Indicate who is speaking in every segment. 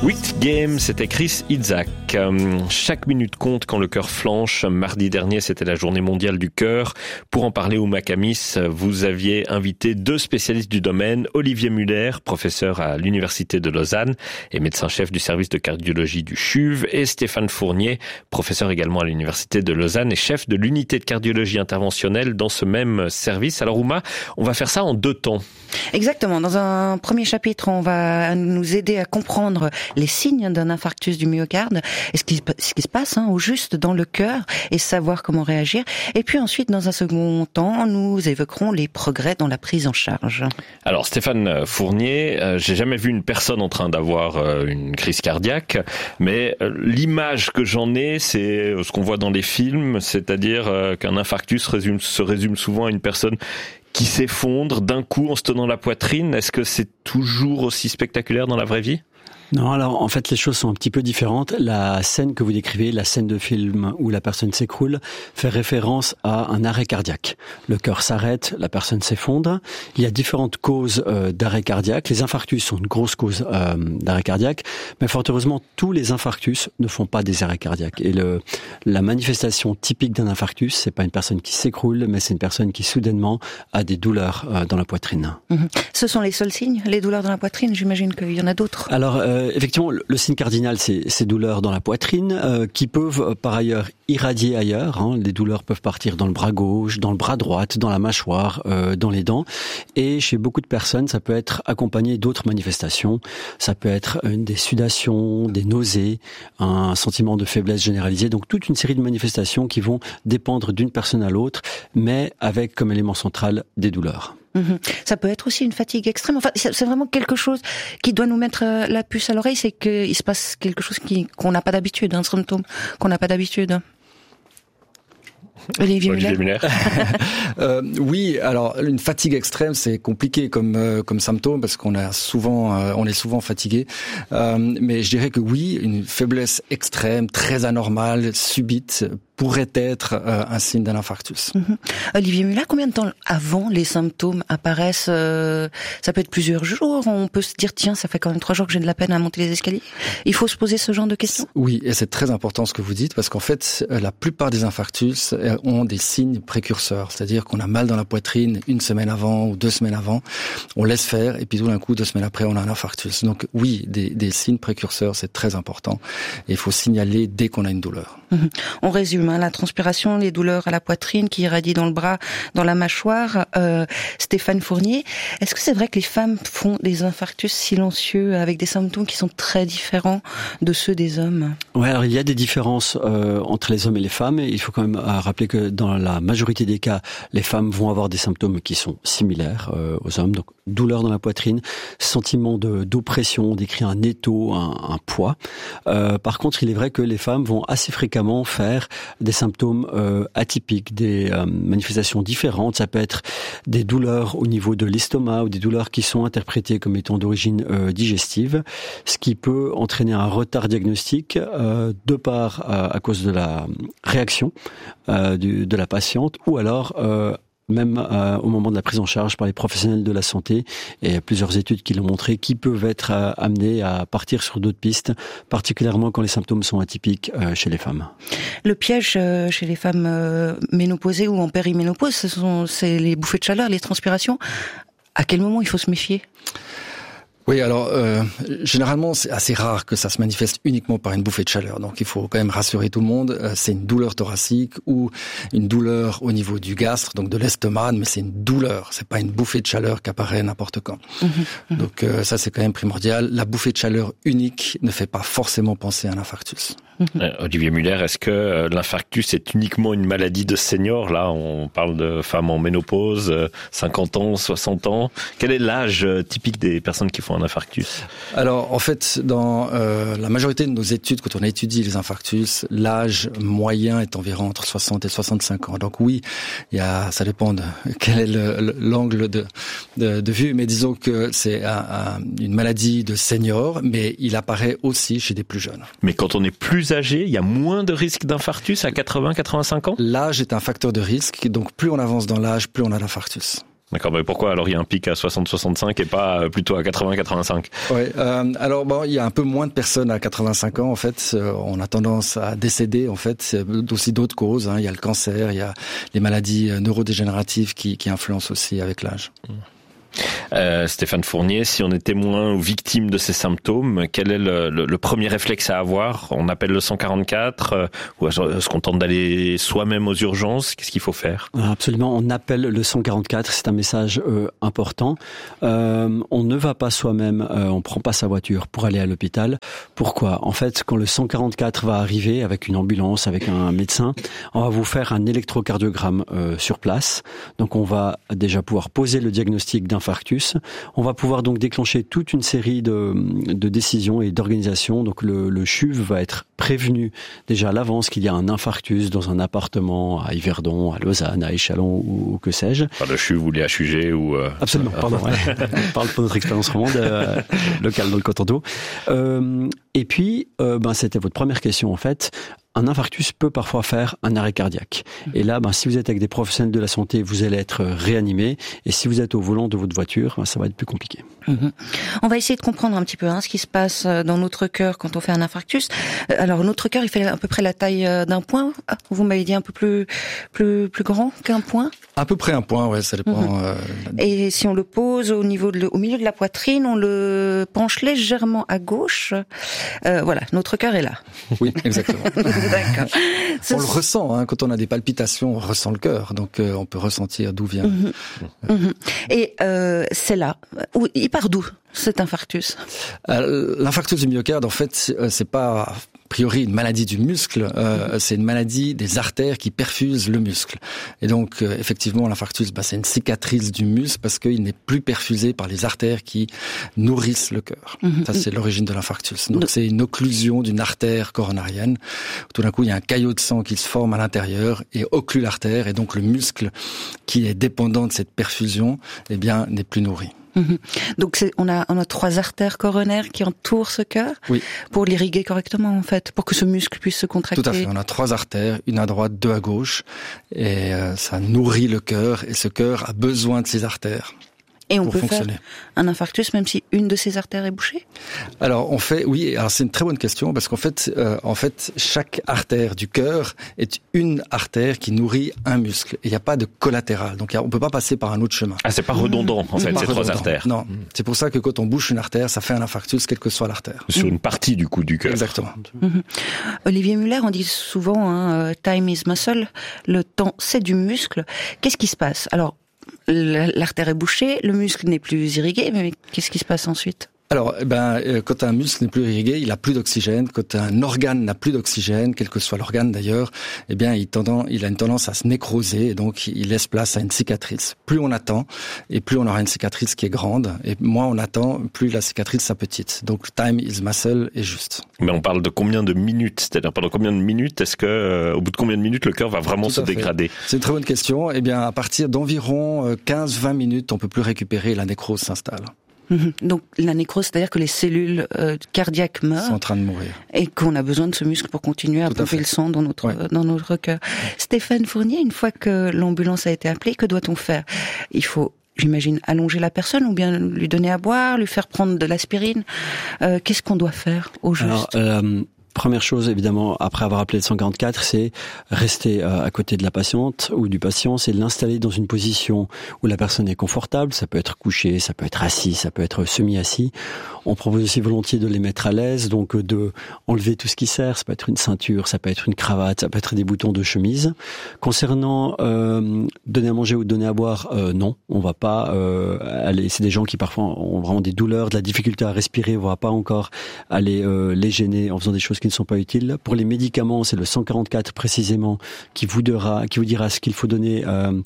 Speaker 1: Wicked Game, c'était Chris Itzhak. Chaque minute compte quand le cœur flanche. Mardi dernier, c'était la journée mondiale du cœur. Pour en parler au Macamis, vous aviez invité deux spécialistes du domaine, Olivier Muller, professeur à l'Université de Lausanne et médecin-chef du service de cardiologie du CHUV, et Stéphane Fournier, professeur également à l'Université de Lausanne et chef de l'unité de cardiologie interventionnelle dans ce même service. Alors Ouma, on va faire ça en deux temps.
Speaker 2: Exactement. Dans un premier chapitre, on va nous aider à comprendre les signes d'un infarctus du myocarde et ce qui se passe au juste dans le cœur et savoir comment réagir. Et puis ensuite, dans un second temps, nous évoquerons les progrès dans la prise en charge.
Speaker 1: Alors Stéphane Fournier, j'ai jamais vu une personne en train d'avoir une crise cardiaque, mais l'image que j'en ai, c'est ce qu'on voit dans les films, c'est-à-dire qu'un infarctus se résume souvent à une personne qui s'effondre d'un coup en se tenant la poitrine. Est-ce que c'est toujours aussi spectaculaire dans la vraie vie ?
Speaker 3: Non, alors en fait les choses sont un petit peu différentes. La scène que vous décrivez, la scène de film où la personne s'écroule, fait référence à un arrêt cardiaque. Le cœur s'arrête, la personne s'effondre. Il y a différentes causes d'arrêt cardiaque. Les infarctus sont une grosse cause d'arrêt cardiaque, mais fort heureusement, tous les infarctus ne font pas des arrêts cardiaques. Et la manifestation typique d'un infarctus, c'est pas une personne qui s'écroule, mais c'est une personne qui soudainement a des douleurs dans la poitrine.
Speaker 2: Ce sont les seuls signes, les douleurs dans la poitrine? J'imagine qu'il y en a d'autres.
Speaker 3: Alors effectivement, le signe cardinal, c'est ces douleurs dans la poitrine qui peuvent par ailleurs irradier ailleurs. Les douleurs peuvent partir dans le bras gauche, dans le bras droit, dans la mâchoire, dans les dents. Et chez beaucoup de personnes, ça peut être accompagné d'autres manifestations. Ça peut être des sudations, des nausées, un sentiment de faiblesse généralisée. Donc toute une série de manifestations qui vont dépendre d'une personne à l'autre, mais avec comme élément central des douleurs.
Speaker 2: Ça peut être aussi une fatigue extrême. Enfin, c'est vraiment quelque chose qui doit nous mettre la puce à l'oreille. C'est qu'il se passe quelque chose qu'on n'a pas d'habitude, un symptôme qu'on n'a pas d'habitude. Olivier Muller.
Speaker 4: Oui, alors une fatigue extrême, c'est compliqué comme symptôme parce on est souvent fatigué. Mais je dirais que oui, une faiblesse extrême, très anormale, subite, pourrait être un signe d'un infarctus.
Speaker 2: Olivier Muller, combien de temps avant les symptômes apparaissent? Ça peut être plusieurs jours. On peut se dire tiens, ça fait quand même 3 jours que j'ai de la peine à monter les escaliers. Il faut se poser ce genre de questions.
Speaker 4: Oui, et c'est très important ce que vous dites parce qu'en fait, la plupart des infarctus ont des signes précurseurs, c'est-à-dire qu'on a mal dans la poitrine 1 semaine avant ou 2 semaines avant, on laisse faire et puis tout d'un coup 2 semaines après on a un infarctus. Donc oui, des signes précurseurs, c'est très important et il faut signaler dès qu'on a une douleur.
Speaker 2: On résume, la transpiration, les douleurs à la poitrine qui irradient dans le bras, dans la mâchoire. Stéphane Fournier, est-ce que c'est vrai que les femmes font des infarctus silencieux avec des symptômes qui sont très différents de ceux des hommes?
Speaker 3: Ouais, alors il y a des différences entre les hommes et les femmes. Et il faut quand même rappeler que dans la majorité des cas, les femmes vont avoir des symptômes qui sont similaires aux hommes. Donc douleur dans la poitrine, sentiment d'oppression, on décrit un étau, un poids. Par contre, il est vrai que les femmes vont assez fréquemment faire des symptômes atypiques, des manifestations différentes. Ça peut être des douleurs au niveau de l'estomac ou des douleurs qui sont interprétées comme étant d'origine digestive, ce qui peut entraîner un retard diagnostique de part à cause de la réaction de la patiente ou alors même au moment de la prise en charge par les professionnels de la santé. Et il y a plusieurs études qui l'ont montré, qui peuvent être amenés à partir sur d'autres pistes, particulièrement quand les symptômes sont atypiques chez les femmes.
Speaker 2: Le piège chez les femmes ménopausées ou en périménopause, c'est les bouffées de chaleur, les transpirations. À quel moment il faut se méfier ?
Speaker 4: Oui, alors généralement c'est assez rare que ça se manifeste uniquement par une bouffée de chaleur. Donc il faut quand même rassurer tout le monde. C'est une douleur thoracique ou une douleur au niveau du gastre, donc de l'estomac, mais c'est une douleur. C'est pas une bouffée de chaleur qui apparaît n'importe quand. Donc ça c'est quand même primordial. La bouffée de chaleur unique ne fait pas forcément penser à un infarctus.
Speaker 1: Olivier Muller, est-ce que l'infarctus est uniquement une maladie de seniors? Là, on parle de femmes en ménopause, 50 ans, 60 ans. Quel est l'âge typique des personnes qui font un infarctus?
Speaker 4: Alors, en fait, dans la majorité de nos études, quand on a étudié les infarctus, l'âge moyen est environ entre 60 et 65 ans. Donc oui, ça dépend de quel est l'angle de vue, mais disons que c'est une maladie de seniors, mais il apparaît aussi chez des plus jeunes.
Speaker 1: Mais quand on est plus âgé, il y a moins de risques d'infarctus à 80-85 ans?
Speaker 4: L'âge est un facteur de risque, donc plus on avance dans l'âge, plus on a d'infarctus.
Speaker 1: D'accord, mais pourquoi alors il y a un pic à 60-65 et pas plutôt à 80-85?
Speaker 4: Ouais, alors bon, il y a un peu moins de personnes à 85 ans en fait. On a tendance à décéder en fait. C'est aussi d'autres causes. Il y a le cancer, il y a les maladies neurodégénératives qui influencent aussi avec l'âge.
Speaker 1: Stéphane Fournier, si on est témoin ou victime de ces symptômes, quel est le premier réflexe à avoir? On appelle le 144 ou est-ce qu'on tente d'aller soi-même aux urgences? Qu'est-ce qu'il faut faire?
Speaker 3: Absolument, on appelle le 144, c'est un message important. On ne va pas soi-même, on prend pas sa voiture pour aller à l'hôpital. Pourquoi? En fait, quand le 144 va arriver avec une ambulance, avec un médecin, on va vous faire un électrocardiogramme sur place. Donc on va déjà pouvoir poser le diagnostic d'infarctus. On va pouvoir donc déclencher toute une série de décisions et d'organisations. Donc le CHUV va être prévenu déjà à l'avance qu'il y a un infarctus dans un appartement à Yverdon, à Lausanne, à Échallens ou que sais-je.
Speaker 1: Pas le CHUV ou les HUG ou...
Speaker 3: Absolument, pardon. On parle pour notre expérience romande locale dans le canton d'Aud. Et puis, c'était votre première question en fait. Un infarctus peut parfois faire un arrêt cardiaque. Et là, si vous êtes avec des professionnels de la santé, vous allez être réanimé. Et si vous êtes au volant de votre voiture, ça va être plus compliqué.
Speaker 2: On va essayer de comprendre un petit peu ce qui se passe dans notre cœur quand on fait un infarctus. Alors, notre cœur, il fait à peu près la taille d'un point. Vous m'avez dit un peu plus grand qu'un point.
Speaker 4: À peu près un point, ouais, ça dépend.
Speaker 2: Et si on le pose au milieu de la poitrine, on le penche légèrement à gauche. Voilà, notre cœur est là.
Speaker 4: Oui, exactement.
Speaker 2: D'accord.
Speaker 4: On le ressent, quand on a des palpitations, on ressent le cœur, donc on peut ressentir d'où vient.
Speaker 2: Et c'est là. Il part d'où cet infarctus?
Speaker 4: L'infarctus du myocarde, en fait, c'est pas a priori une maladie du muscle, c'est une maladie des artères qui perfusent le muscle. Et donc, effectivement, l'infarctus, c'est une cicatrice du muscle parce qu'il n'est plus perfusé par les artères qui nourrissent le cœur. Ça, c'est l'origine de l'infarctus. Donc, c'est une occlusion d'une artère coronarienne. Tout d'un coup, il y a un caillot de sang qui se forme à l'intérieur et occlue l'artère. Et donc, le muscle qui est dépendant de cette perfusion, n'est plus nourri.
Speaker 2: Donc on a 3 artères coronaires qui entourent ce cœur pour l'irriguer correctement en fait, pour que ce muscle puisse se contracter.
Speaker 4: Tout à fait, on a 3 artères, une à droite, 2 à gauche, et ça nourrit le cœur, et ce cœur a besoin de ces artères.
Speaker 2: Et on peut faire un infarctus même si une de ces artères est bouchée?
Speaker 4: Alors alors c'est une très bonne question parce qu'en fait, chaque artère du cœur est une artère qui nourrit un muscle. Et il n'y a pas de collatéral, donc on peut pas passer par un autre chemin.
Speaker 1: Ah, c'est pas redondant en fait, ces 3 artères.
Speaker 4: Non, c'est pour ça que quand on bouche une artère, ça fait un infarctus, quelle que soit l'artère.
Speaker 1: Sur une partie du coup du cœur.
Speaker 4: Exactement.
Speaker 2: Olivier Muller, on dit souvent time is muscle, le temps c'est du muscle. Qu'est-ce qui se passe? Alors, l'artère est bouchée, le muscle n'est plus irrigué, mais qu'est-ce qui se passe ensuite?
Speaker 4: Alors, quand un muscle n'est plus irrigué, il a plus d'oxygène. Quand un organe n'a plus d'oxygène, quel que soit l'organe d'ailleurs, il a une tendance à se nécroser et donc il laisse place à une cicatrice. Plus on attend, et plus on aura une cicatrice qui est grande, et moins on attend, plus la cicatrice sera petite. Donc, time is muscle est juste.
Speaker 1: Mais on parle de combien de minutes? C'est-à-dire pendant combien de minutes est-ce que, au bout de combien de minutes, le cœur va vraiment se dégrader?
Speaker 4: C'est une très bonne question. À partir d'environ 15-20 minutes, on peut plus récupérer et la nécrose s'installe.
Speaker 2: Donc la nécrose, c'est-à-dire que les cellules cardiaques meurent,
Speaker 4: sont en train de mourir,
Speaker 2: et qu'on a besoin de ce muscle pour continuer à pomper le sang dans notre cœur. Stéphane Fournier, une fois que l'ambulance a été appelée, que doit-on faire? Il faut, j'imagine, allonger la personne ou bien lui donner à boire, lui faire prendre de l'aspirine. Qu'est-ce qu'on doit faire au juste?
Speaker 3: Première chose, évidemment, après avoir appelé le 144, c'est rester à côté de la patiente ou du patient, c'est l'installer dans une position où la personne est confortable. Ça peut être couché, ça peut être assis, ça peut être semi-assis. On propose aussi volontiers de les mettre à l'aise, donc de enlever tout ce qui sert. Ça peut être une ceinture, ça peut être une cravate, ça peut être des boutons de chemise. Concernant donner à manger ou donner à boire, non, on va pas aller. C'est des gens qui parfois ont vraiment des douleurs, de la difficulté à respirer. On va pas encore aller les gêner en faisant des choses qui ne sont pas utiles. Pour les médicaments, c'est le 144 précisément qui vous dira ce qu'il faut donner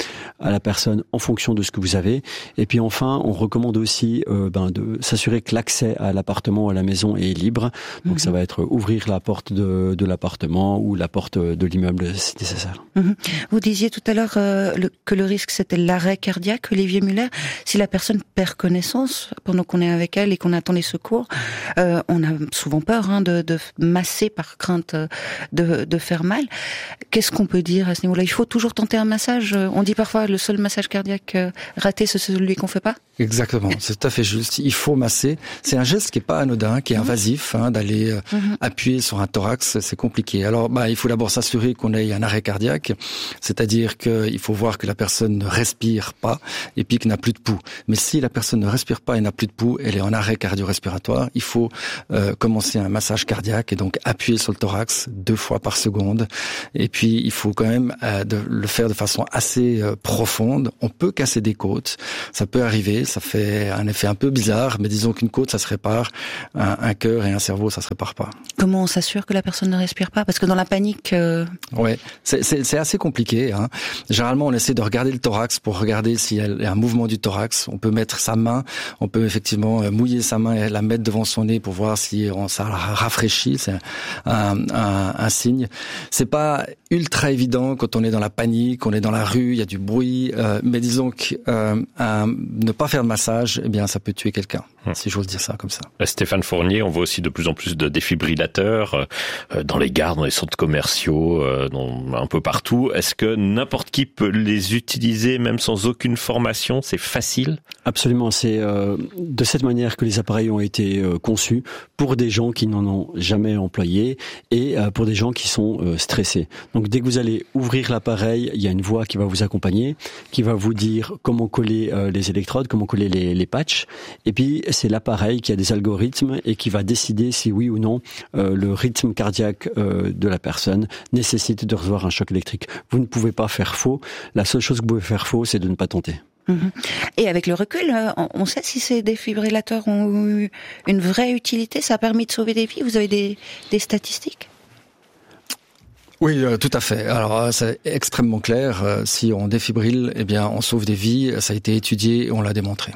Speaker 3: à la personne en fonction de ce que vous avez. Et puis enfin, on recommande aussi de s'assurer que l'accès à l'appartement ou à la maison est libre. Donc ça va être ouvrir la porte de l'appartement ou la porte de l'immeuble si nécessaire.
Speaker 2: Vous disiez tout à l'heure que le risque c'était l'arrêt cardiaque, Olivier Muller. Si la personne perd connaissance pendant qu'on est avec elle et qu'on attend les secours, on a souvent peur de masser masser par crainte de faire mal. Qu'est-ce qu'on peut dire à ce niveau-là? Il faut toujours tenter un massage. On dit parfois le seul massage cardiaque raté, c'est celui qu'on fait pas.
Speaker 4: Exactement, c'est tout à fait juste. Il faut masser. C'est un geste qui est pas anodin, qui est invasif, d'aller appuyer sur un thorax, c'est compliqué. Alors, il faut d'abord s'assurer qu'on ait un arrêt cardiaque, c'est-à-dire qu'il faut voir que la personne ne respire pas et puis qu'il n'a plus de pouls. Mais si la personne ne respire pas et n'a plus de pouls, elle est en arrêt cardio-respiratoire. Il faut commencer un massage cardiaque et donc appuyer sur le thorax 2 fois par seconde. Et puis, il faut quand même le faire de façon assez profonde. On peut casser des côtes, ça peut arriver. Ça fait un effet un peu bizarre, mais disons qu'une côte, ça se répare, un cœur et un cerveau, ça se répare pas.
Speaker 2: Comment on s'assure que la personne ne respire pas? Parce que dans la panique...
Speaker 4: Ouais, c'est assez compliqué. Généralement, on essaie de regarder le thorax pour regarder s'il y a un mouvement du thorax. On peut mettre sa main, on peut effectivement mouiller sa main et la mettre devant son nez pour voir si ça rafraîchit. C'est un signe. C'est pas ultra évident quand on est dans la panique, on est dans la rue, il y a du bruit, mais disons que ne pas faire de massage, eh bien, ça peut tuer quelqu'un, si j'ose dire ça comme ça.
Speaker 1: Stéphane Fournier, on voit aussi de plus en plus de défibrillateurs dans les gares, dans les centres commerciaux, un peu partout. Est-ce que n'importe qui peut les utiliser, même sans aucune formation? C'est facile?
Speaker 3: Absolument, c'est de cette manière que les appareils ont été conçus pour des gens qui n'en ont jamais employé et pour des gens qui sont stressés. Donc dès que vous allez ouvrir l'appareil, il y a une voix qui va vous accompagner, qui va vous dire comment coller les électrodes, comment coller les patchs. Et puis c'est l'appareil qui a des algorithmes et qui va décider si oui ou non le rythme cardiaque de la personne nécessite de recevoir un choc électrique. Vous ne pouvez pas faire faux. La seule chose que vous pouvez faire faux, c'est de ne pas tenter.
Speaker 2: Et avec le recul, on sait si ces défibrillateurs ont eu une vraie utilité? Ça a permis de sauver des vies? Vous avez des statistiques?
Speaker 4: Oui, tout à fait. Alors, c'est extrêmement clair. Si on défibrille, eh bien, on sauve des vies. Ça a été étudié et on l'a démontré.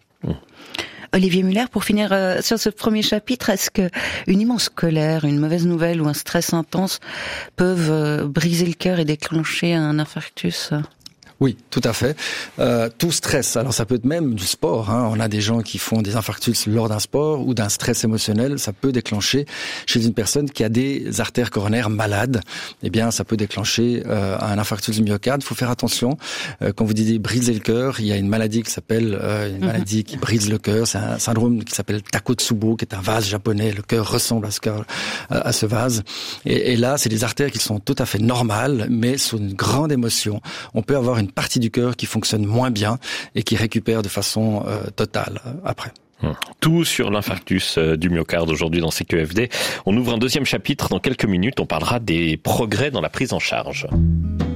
Speaker 2: Olivier Muller, pour finir sur ce premier chapitre, est-ce que une immense colère, une mauvaise nouvelle ou un stress intense peuvent briser le cœur et déclencher un infarctus?
Speaker 4: Oui, tout à fait. Tout stress, alors ça peut être même du sport. On a des gens qui font des infarctus lors d'un sport ou d'un stress émotionnel. Ça peut déclencher chez une personne qui a des artères coronaires malades. Eh bien, ça peut déclencher un infarctus du myocarde. Il faut faire attention. Quand vous dites briser le cœur, il y a une maladie qui s'appelle une maladie qui brise le cœur. C'est un syndrome qui s'appelle Takotsubo, qui est un vase japonais. Le cœur ressemble à ce vase. Et là, c'est des artères qui sont tout à fait normales, mais sous une grande émotion. On peut avoir une partie du cœur qui fonctionne moins bien et qui récupère de façon totale après.
Speaker 1: Tout sur l'infarctus du myocarde aujourd'hui dans CQFD. On ouvre un deuxième chapitre dans quelques minutes. On parlera des progrès dans la prise en charge.